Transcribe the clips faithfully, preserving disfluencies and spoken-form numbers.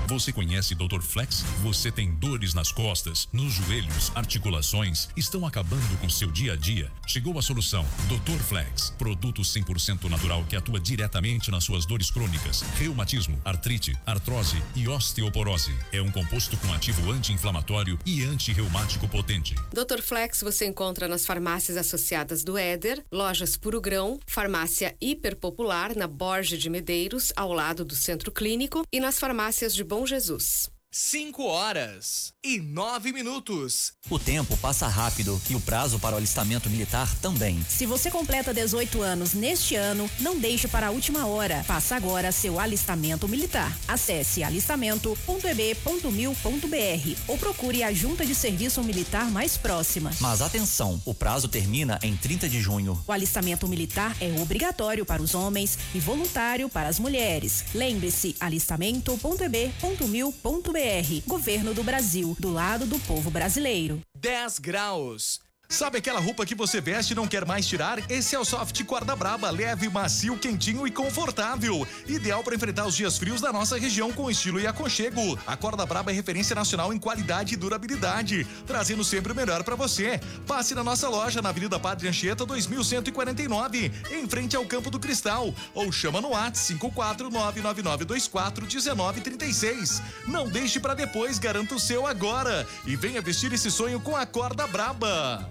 Você conhece doutor Flex? Você tem dores nas costas, nos joelhos, articulações, estão acabando com seu dia a dia? Chegou a solução. doutor Flex, produto cem por cento natural que atua diretamente nas suas dores crônicas, reumatismo, artrite, artrose e osteoporose. É um composto com ativo anti-inflamatório e anti-reumático potente. doutor Flex você encontra nas farmácias associadas do Éder, lojas Puro Grão, farmácia Hiperpopular na Borges de Medeiros, ao lado do Centro Clínico, e nas farmácias de Bom Jesus. Cinco horas e nove minutos. O tempo passa rápido e o prazo para o alistamento militar também. Se você completa dezoito anos neste ano, não deixe para a última hora. Faça agora seu alistamento militar. Acesse alistamento ponto e b ponto mil ponto b r ou procure a junta de serviço militar mais próxima. Mas atenção, o prazo termina em trinta de junho. O alistamento militar é obrigatório para os homens e voluntário para as mulheres. Lembre-se, alistamento ponto e b ponto mil ponto b r. Governo do Brasil, do lado do povo brasileiro. dez graus. Sabe aquela roupa que você veste e não quer mais tirar? Esse é o Soft Corda Braba, leve, macio, quentinho e confortável. Ideal para enfrentar os dias frios da nossa região com estilo e aconchego. A Corda Braba é referência nacional em qualidade e durabilidade, trazendo sempre o melhor para você. Passe na nossa loja na Avenida Padre Anchieta dois mil cento e quarenta e nove, em frente ao Campo do Cristal, ou chama no WhatsApp cinco quatro nove nove nove dois quatro um nove três seis. Não deixe para depois, garanta o seu agora e venha vestir esse sonho com a Corda Braba.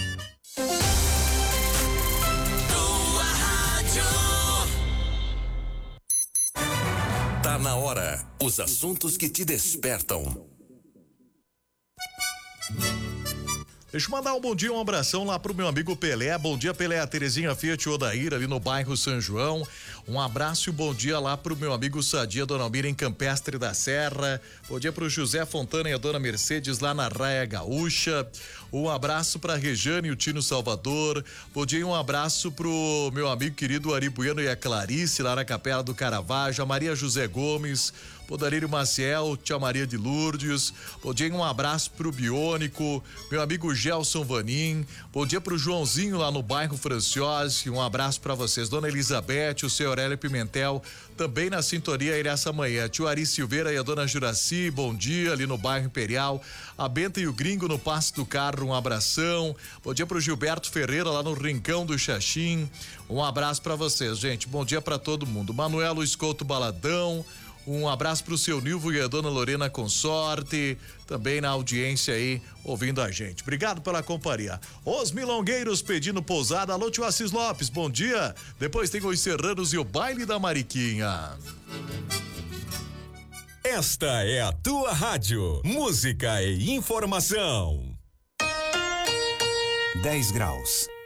Tá na hora. Os assuntos que te despertam. Deixa eu mandar um bom dia, um abração lá pro meu amigo Pelé. Bom dia, Pelé, a Terezinha Fiat Odaíra, ali no bairro São João. Um abraço e um bom dia lá pro meu amigo Sadia, Dona Almira, em Campestre da Serra. Bom dia pro José Fontana e a Dona Mercedes lá na Raia Gaúcha. Um abraço pra Rejane e o Tino Salvador. Bom dia e um abraço pro meu amigo querido Ari Bueno e a Clarice lá na Capela do Caravaggio, a Maria José Gomes, Podarírio Maciel, tia Maria de Lourdes. Bom dia e um abraço pro Biônico, meu amigo Gelson Vanim. Bom dia pro Joãozinho lá no bairro Franciose. Um abraço pra vocês, Dona Elizabeth, o seu Aurélio Pimentel, também na sintonia aí nessa manhã. Tio Ari Silveira e a Dona Juraci, bom dia ali no bairro Imperial. A Benta e o Gringo no Passe do Carro, um abração. Bom dia pro Gilberto Ferreira lá no Rincão do Xaxim. Um abraço pra vocês, gente. Bom dia pra todo mundo. Manuelo Escoto Baladão. Um abraço pro seu Nilvo e a Dona Lorena Consorte, também na audiência aí, ouvindo a gente. Obrigado pela companhia. Os Milongueiros pedindo pousada. Alô, tio Assis Lopes, bom dia. Depois tem os Serranos e o Baile da Mariquinha. Esta é a tua rádio. Música e informação. dez graus.